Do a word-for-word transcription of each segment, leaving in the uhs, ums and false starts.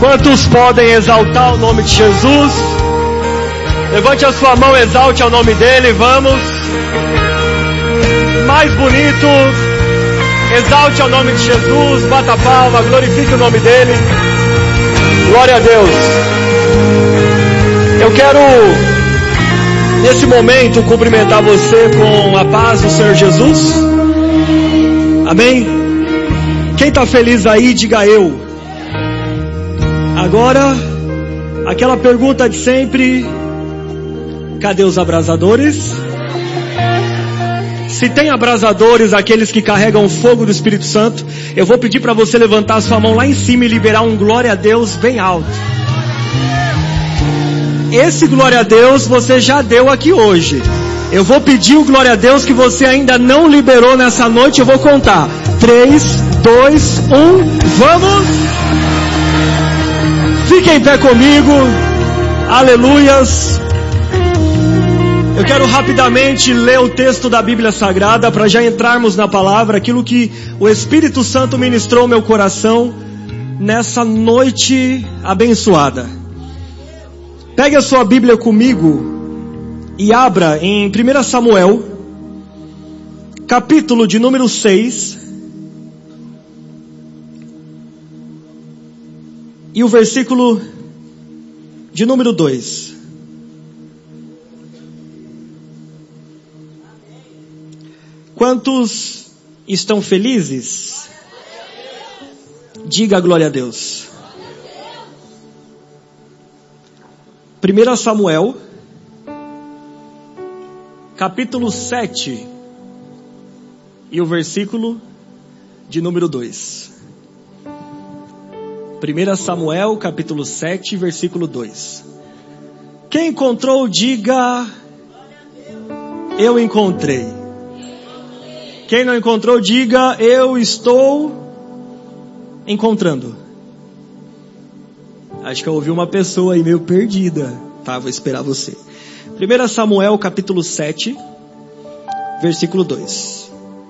Quantos podem exaltar o nome de Jesus? Levante a sua mão, exalte ao nome dele, vamos. Mais bonito, exalte ao nome de Jesus, bata a palma, glorifique o nome dele. Glória a Deus. Eu quero, nesse momento, cumprimentar você com a paz do Senhor Jesus. Amém? Quem está feliz aí, diga eu. Agora, aquela pergunta de sempre: cadê os abrasadores? Se tem abrasadores, aqueles que carregam o fogo do Espírito Santo, eu vou pedir para você levantar sua mão lá em cima e liberar um glória a Deus bem alto. Esse glória a Deus você já deu aqui hoje. Eu vou pedir o glória a Deus que você ainda não liberou nessa noite. Eu vou contar: três, dois, um, vamos! Fique em pé comigo. Aleluias. Eu quero rapidamente ler o texto da Bíblia Sagrada para já entrarmos na palavra, aquilo que o Espírito Santo ministrou ao meu coração nessa noite abençoada. Pegue a sua Bíblia comigo e abra em primeiro Samuel, capítulo de número seis, e o versículo de número dois. Quantos estão felizes? Diga glória a Deus. primeiro Samuel, capítulo sete, e o versículo de número dois. primeiro Samuel, capítulo sete, versículo dois. Quem encontrou, diga: eu encontrei. Quem não encontrou, diga: eu estou encontrando. Acho que eu ouvi uma pessoa aí meio perdida. Tá, vou esperar você. primeiro Samuel, capítulo sete, versículo dois.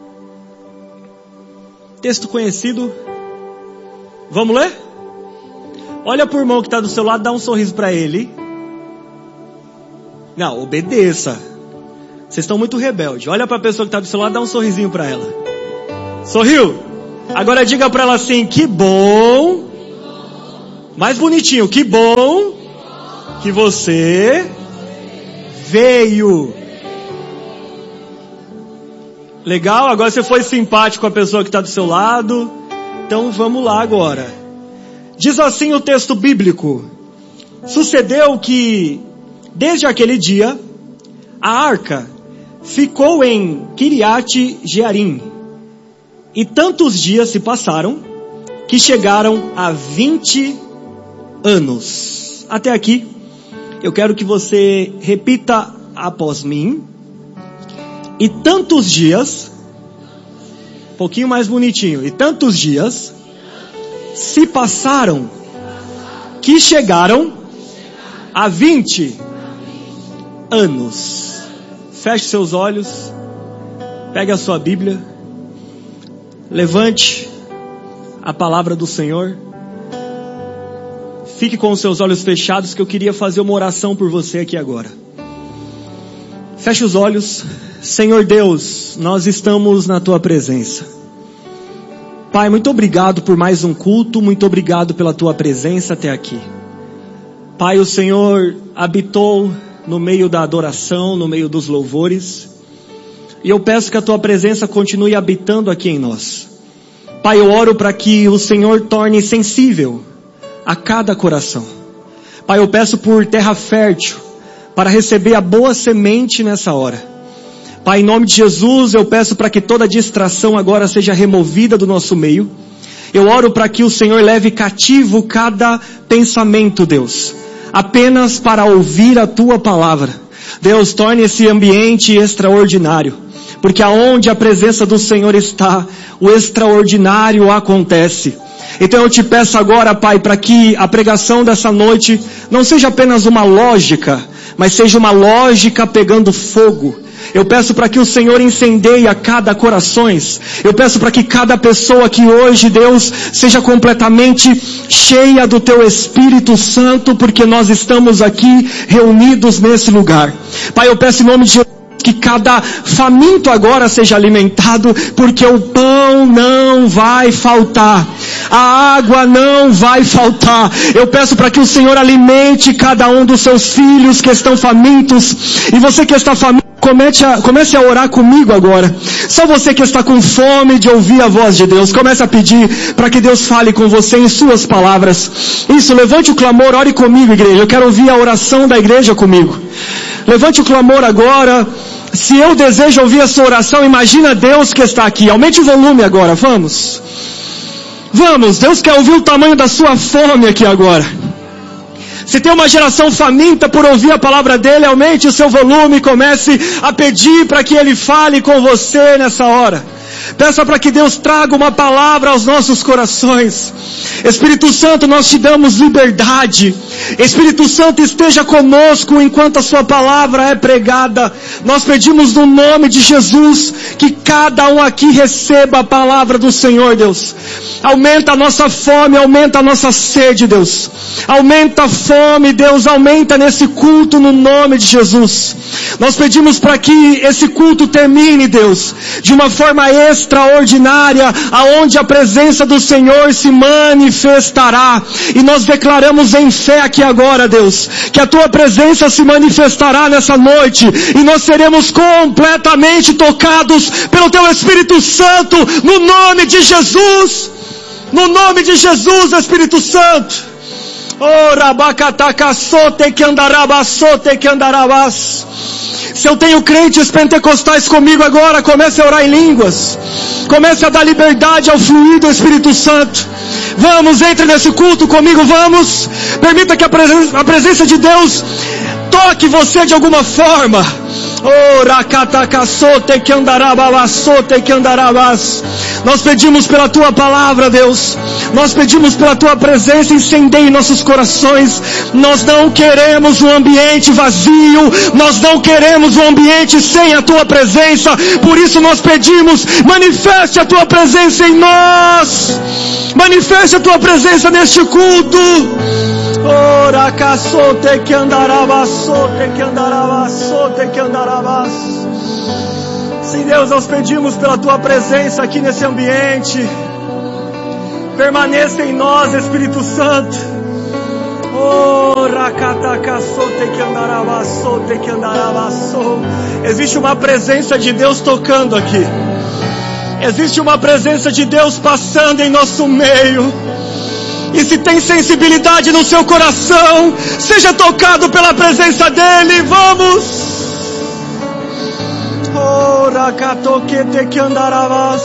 Texto conhecido. Vamos ler? Olha pro irmão que está do seu lado, dá um sorriso para ele. Não, obedeça. Vocês estão muito rebeldes. Olha para a pessoa que está do seu lado, dá um sorrisinho para ela. Sorriu? Agora diga para ela assim: que bom. Mais bonitinho: que bom que você veio. Legal? Agora você foi simpático com a pessoa que está do seu lado. Então vamos lá agora. Diz assim o texto bíblico: sucedeu que desde aquele dia a arca ficou em Kiriat Jearim, e tantos dias se passaram que chegaram a vinte anos. Até aqui, eu quero que você repita após mim. E tantos dias, um pouquinho mais bonitinho, e tantos dias se passaram que chegaram a vinte anos. Feche seus olhos, pegue a sua Bíblia, levante a palavra do Senhor, fique com os seus olhos fechados, que eu queria fazer uma oração por você aqui agora. Feche os olhos. Senhor Deus, nós estamos na Tua presença. Pai, muito obrigado por mais um culto, muito obrigado pela Tua presença até aqui. Pai, o Senhor habitou no meio da adoração, no meio dos louvores, e eu peço que a Tua presença continue habitando aqui em nós. Pai, eu oro para que o Senhor torne sensível a cada coração. Pai, eu peço por terra fértil, para receber a boa semente nessa hora. Pai, em nome de Jesus, eu peço para que toda distração agora seja removida do nosso meio. Eu oro para que o Senhor leve cativo cada pensamento, Deus, apenas para ouvir a Tua palavra. Deus, torne esse ambiente extraordinário, porque aonde a presença do Senhor está, o extraordinário acontece. Então eu te peço agora, Pai, para que a pregação dessa noite não seja apenas uma lógica, mas seja uma lógica pegando fogo. Eu peço para que o Senhor incendeie a cada corações. Eu peço para que cada pessoa aqui hoje, Deus, seja completamente cheia do Teu Espírito Santo, porque nós estamos aqui reunidos nesse lugar. Pai, eu peço em nome de Jesus que cada faminto agora seja alimentado, porque o pão não vai faltar, a água não vai faltar. Eu peço para que o Senhor alimente cada um dos seus filhos que estão famintos, e você que está faminto, comece a, comece a orar comigo agora. Só você que está com fome de ouvir a voz de Deus, comece a pedir para que Deus fale com você em suas palavras. Isso, levante o clamor, ore comigo, igreja. Eu quero ouvir a oração da igreja comigo. Levante o clamor agora. Se eu desejo ouvir a sua oração, imagina Deus que está aqui. Aumente o volume agora, vamos. Vamos, Deus quer ouvir o tamanho da sua fome aqui agora. Se tem uma geração faminta por ouvir a palavra dele, aumente o seu volume e comece a pedir para que ele fale com você nessa hora. Peça para que Deus traga uma palavra aos nossos corações. Espírito Santo, nós te damos liberdade. Espírito Santo, esteja conosco enquanto a sua palavra é pregada. Nós pedimos no nome de Jesus que cada um aqui receba a palavra do Senhor, Deus. Aumenta a nossa fome, aumenta a nossa sede, Deus. Aumenta a fome, Deus, aumenta nesse culto no nome de Jesus. Nós pedimos para que esse culto termine, Deus, de uma forma extraordinária, aonde a presença do Senhor se manifestará. E nós declaramos em fé aqui agora, Deus, que a tua presença se manifestará nessa noite, e nós seremos completamente tocados pelo teu Espírito Santo, no nome de Jesus. No nome de Jesus, Espírito Santo. Oh, rabacatacaçote que andarabaçote que andarabás. Se eu tenho crentes pentecostais comigo agora, comece a orar em línguas. Comece a dar liberdade ao fluir do Espírito Santo. Vamos, entre nesse culto comigo, vamos. Permita que a presença, a presença de Deus toque você de alguma forma. Oh, rakatakasote que andarabaçote que andarabás. Nós pedimos pela tua palavra, Deus. Nós pedimos pela tua presença, incendeie nossos corações. Nós não queremos um ambiente vazio. Nós não queremos um ambiente sem a tua presença. Por isso nós pedimos, manifeste a tua presença em nós. Manifeste a tua presença neste culto. Ora caçote que andarabaçote que andarabaçote que andarabás. Sim, Deus, nós pedimos pela tua presença aqui nesse ambiente. Permaneça em nós, Espírito Santo. Ora catakaçote que andarabaçote que andarabaço. Existe uma presença de Deus tocando aqui. Existe uma presença de Deus passando em nosso meio. E se tem sensibilidade no seu coração, seja tocado pela presença dele. Vamos. Ora catoquete que andarabás.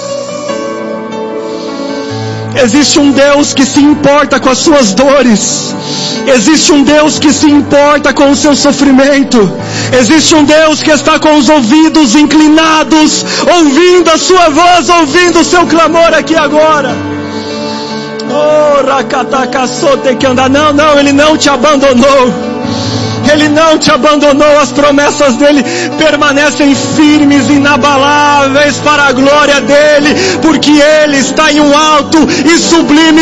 Existe um Deus que se importa com as suas dores. Existe um Deus que se importa com o seu sofrimento. Existe um Deus que está com os ouvidos inclinados, ouvindo a sua voz, ouvindo o seu clamor aqui agora. Oh, rakatakasote que anda. Não, não, Ele não te abandonou. Ele não te abandonou. As promessas dele permanecem firmes, inabaláveis para a glória dele, porque Ele está em um alto e sublime